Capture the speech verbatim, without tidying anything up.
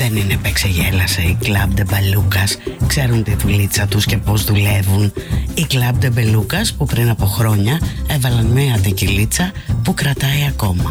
Δεν είναι παίξε-γέλασε οι Club de Belucas. Ξέρουν τη δουλίτσα τους και πώς δουλεύουν. Οι Club de Belucas που πριν από χρόνια έβαλαν μια αντικυλίτσα που κρατάει ακόμα.